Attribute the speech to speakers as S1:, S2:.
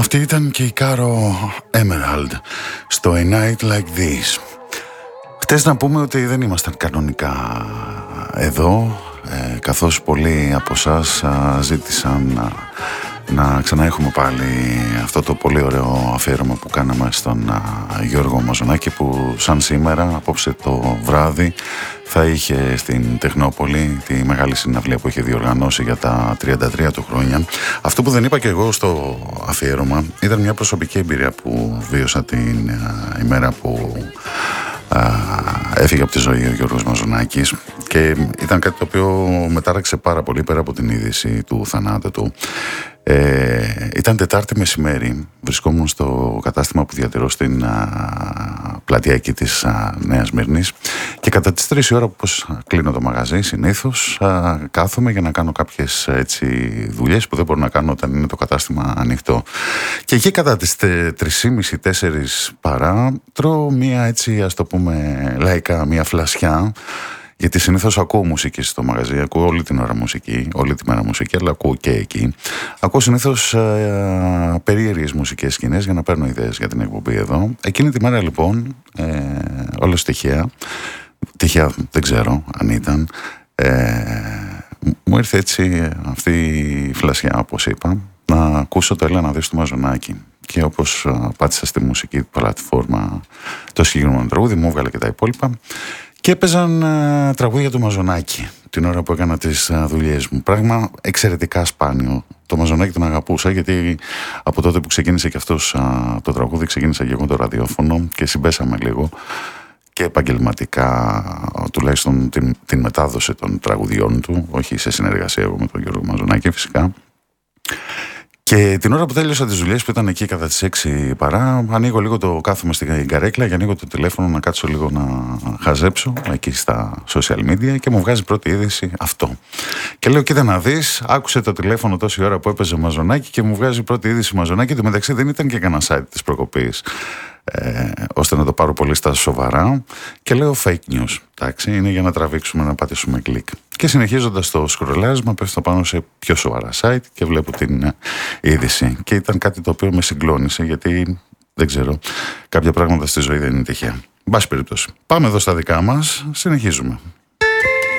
S1: Αυτή ήταν και η Κάρο Emerald στο A Night Like This. Χτες να πούμε ότι δεν ήμασταν κανονικά εδώ, καθώς πολλοί από εσάς ζήτησαν να ξαναέχουμε πάλι αυτό το πολύ ωραίο αφιέρωμα που κάναμε στον Γιώργο Μαζονάκη, που σαν σήμερα, απόψε το βράδυ, θα είχε στην Τεχνόπολη τη μεγάλη συναυλία που είχε διοργανώσει για τα 33 του χρόνια. Αυτό που δεν είπα και εγώ στο αφιέρωμα ήταν μια προσωπική εμπειρία που βίωσα την ημέρα που έφυγε από τη ζωή ο Γιώργος Μαζονάκης, και ήταν κάτι το οποίο μετάραξε πάρα πολύ πέρα από την είδηση του θανάτου του. Ήταν Τετάρτη μεσημέρι, βρισκόμουν στο κατάστημα που διατηρώ στην πλατεία εκεί της Νέας Μύρνης, και κατά τις 3 η ώρα, όπως κλείνω το μαγαζί συνήθως, κάθομαι για να κάνω κάποιες έτσι δουλειές που δεν μπορώ να κάνω όταν είναι το κατάστημα ανοιχτό. Και εκεί κατά τις 3:30-4 παρά τρώω μία έτσι, ας το πούμε λαϊκά, μία φλασιά. Γιατί συνήθως ακούω μουσική στο μαγαζί, ακούω όλη την ώρα μουσική, όλη τη μέρα μουσική, αλλά ακούω και εκεί. Ακούω συνήθως περίεργες μουσικές σκηνές για να παίρνω ιδέες για την εκπομπή εδώ. Εκείνη τη μέρα λοιπόν, όλες τυχαία δεν ξέρω αν ήταν, μου ήρθε έτσι αυτή η φλασιά, όπως είπα, να ακούσω το «Έλα να δεις» του Μαζονάκη. Και όπως πάτησα στη μουσική πλατφόρμα το συγκεκριμένο τραγούδι, μου έβγαλε και τα υπόλοιπα. Και έπαιζαν τραγούδια του Μαζονάκη την ώρα που έκανα τις δουλειές μου. Πράγμα εξαιρετικά σπάνιο. Το Μαζονάκη τον αγαπούσα, γιατί από τότε που ξεκίνησε και αυτός το τραγούδι, ξεκίνησα και εγώ το ραδιόφωνο και συμπέσαμε λίγο και επαγγελματικά, τουλάχιστον την μετάδοση των τραγουδιών του, όχι σε συνεργασία εγώ με τον Γιώργο Μαζονάκη φυσικά. Και την ώρα που τέλειωσα τις δουλειές, που ήταν εκεί κατά τις 6 παρά, ανοίγω λίγο κάθομαι στην καρέκλα και ανοίγω το τηλέφωνο να κάτσω λίγο να χαζέψω εκεί στα social media, και μου βγάζει πρώτη είδηση αυτό. Και λέω, κοίτα να δεις, άκουσε το τηλέφωνο τόση ώρα που έπαιζε Μαζονάκη και μου βγάζει πρώτη είδηση Μαζονάκη. Το μεταξύ δεν ήταν και κανένα site της προκοπής, ώστε να το πάρω πολύ στα σοβαρά, και λέω fake news, εντάξει, είναι για να τραβήξουμε, να πατήσουμε κλικ. Και συνεχίζοντας το σκρολάρισμα πέφτω πάνω σε πιο σοβαρά site και βλέπω την είδηση, και ήταν κάτι το οποίο με συγκλώνησε, γιατί δεν ξέρω, κάποια πράγματα στη ζωή δεν είναι τυχαία. Εν πάση περιπτώσει, πάμε εδώ στα δικά μας, συνεχίζουμε.